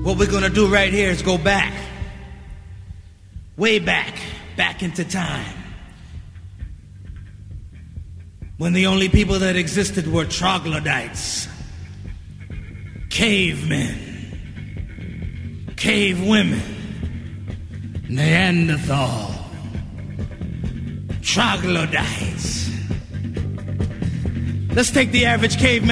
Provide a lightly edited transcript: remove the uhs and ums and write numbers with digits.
What we're gonna do right here is go back. Way back. Back into time. When the only people that existed were troglodytes. Cavemen. Cave women. Neanderthal. Troglodytes. Let's take the average caveman